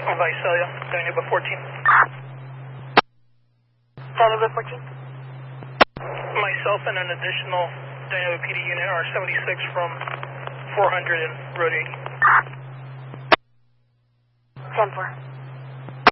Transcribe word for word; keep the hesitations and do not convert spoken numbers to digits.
Visalia, Dinuba fourteen. Dinuba fourteen. Myself and an additional Dinuba P D unit are seventy-six from four hundred and Road eighty. ten four.